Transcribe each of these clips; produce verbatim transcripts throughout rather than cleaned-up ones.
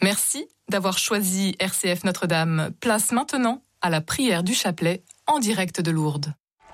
Merci d'avoir choisi R C F Notre-Dame. Place maintenant à la prière du chapelet en direct de Lourdes.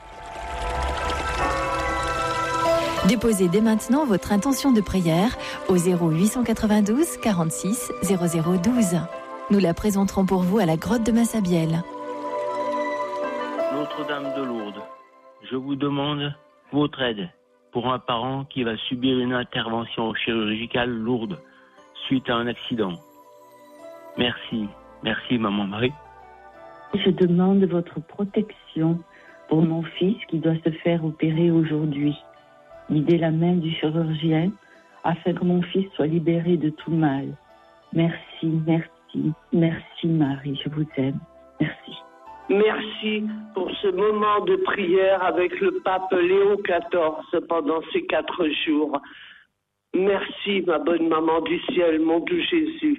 Déposez dès maintenant votre intention de prière au zéro huit cent quatre-vingt-douze quarante-six zéro zéro douze. Nous la présenterons pour vous à la grotte de Massabielle. Notre-Dame de Lourdes, je vous demande votre aide pour un parent qui va subir une intervention chirurgicale lourde suite à un accident. Merci, merci Maman Marie. Je demande votre protection pour mon fils qui doit se faire opérer aujourd'hui. Guidez la main du chirurgien afin que mon fils soit libéré de tout mal. Merci, merci, merci Marie, je vous aime. Merci. Merci pour ce moment de prière avec le pape Léon quatorze pendant ces quatre jours. Merci ma bonne maman du ciel, mon doux Jésus.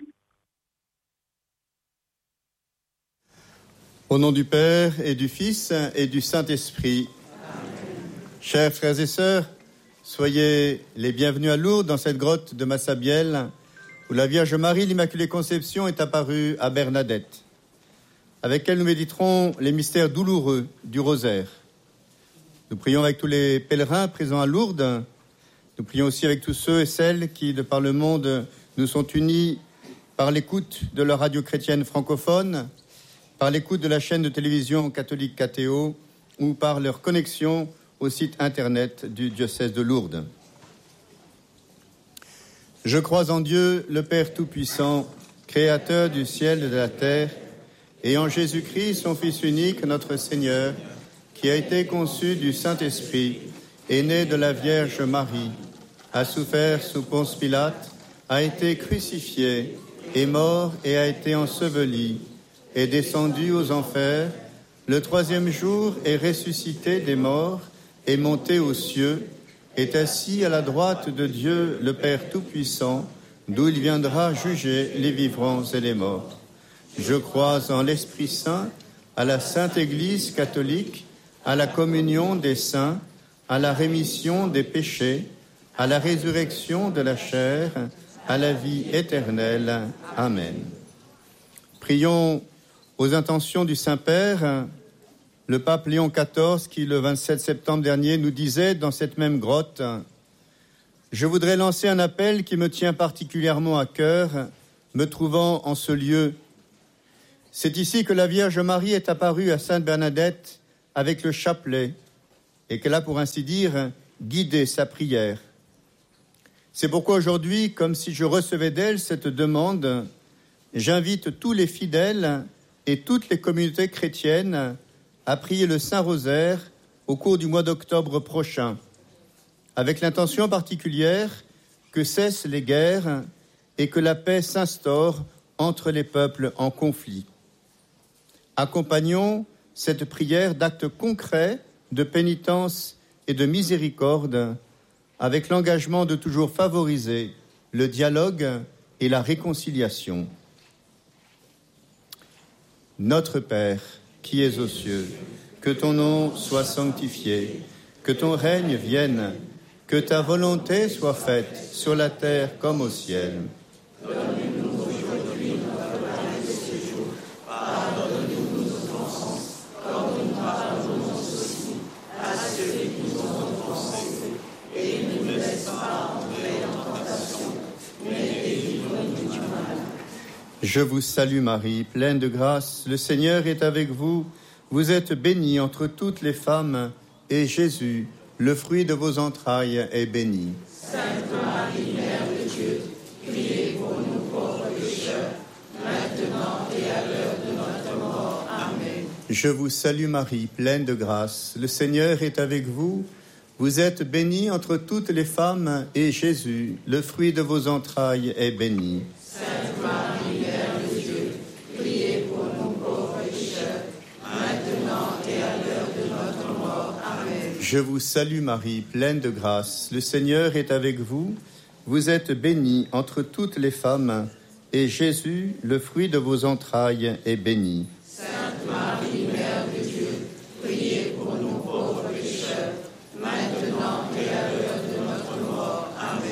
Au nom du Père et du Fils et du Saint-Esprit. Amen. Chers frères et sœurs, soyez les bienvenus à Lourdes dans cette grotte de Massabielle où la Vierge Marie, l'Immaculée Conception, est apparue à Bernadette, avec elle nous méditerons les mystères douloureux du rosaire. Nous prions avec tous les pèlerins présents à Lourdes. Nous prions aussi avec tous ceux et celles qui, de par le monde, nous sont unis par l'écoute de leur radio chrétienne francophone, par l'écoute de la chaîne de télévision catholique K T O ou par leur connexion au site internet du diocèse de Lourdes. Je crois en Dieu, le Père Tout-Puissant, Créateur du ciel et de la terre, et en Jésus-Christ, son Fils unique, notre Seigneur, qui a été conçu du Saint-Esprit, est né de la Vierge Marie, a souffert sous Ponce Pilate, a été crucifié, est mort et a été enseveli, est descendu aux enfers, le troisième jour est ressuscité des morts, est monté aux cieux, est assis à la droite de Dieu, le Père Tout-Puissant, d'où il viendra juger les vivants et les morts. Je crois en l'Esprit Saint, à la Sainte Église catholique, à la communion des saints, à la rémission des péchés, à la résurrection de la chair, à la vie éternelle. Amen. Prions aux intentions du Saint-Père, le pape Léon quatorze, qui le vingt-sept septembre dernier nous disait dans cette même grotte « Je voudrais lancer un appel qui me tient particulièrement à cœur, me trouvant en ce lieu. C'est ici que la Vierge Marie est apparue à Sainte Bernadette avec le chapelet et qu'elle a, pour ainsi dire, guidé sa prière. C'est pourquoi aujourd'hui, comme si je recevais d'elle cette demande, j'invite tous les fidèles et toutes les communautés chrétiennes à prier le Saint-Rosaire au cours du mois d'octobre prochain, avec l'intention particulière que cessent les guerres et que la paix s'instaure entre les peuples en conflit. Accompagnons cette prière d'actes concrets de pénitence et de miséricorde avec l'engagement de toujours favoriser le dialogue et la réconciliation. Notre Père, qui es aux cieux, que ton nom soit sanctifié, que ton règne vienne, que ta volonté soit faite sur la terre comme au ciel. Donne-nous aujourd'hui notre pain de ce jour. Pardonne-nous nos offenses, comme nous pardonnons aussi à ceux qui nous ont offensés. Et ne nous laisse pas entrer en tentation, mais délivre-nous du mal. Je vous salue Marie, pleine de grâce, le Seigneur est avec vous. Vous êtes bénie entre toutes les femmes, et Jésus, le fruit de vos entrailles, est béni. Sainte Marie, Mère de Dieu, priez pour nous pauvres pécheurs, maintenant et à l'heure de notre mort. Amen. Je vous salue Marie, pleine de grâce, le Seigneur est avec vous. Vous êtes bénie entre toutes les femmes, et Jésus, le fruit de vos entrailles, est béni. Sainte Marie, Mère de Dieu, priez pour nous pauvres pécheurs, maintenant et à l'heure de notre mort. Amen. Je vous salue Marie, pleine de grâce, le Seigneur est avec vous. Vous êtes bénie entre toutes les femmes, et Jésus, le fruit de vos entrailles, est béni.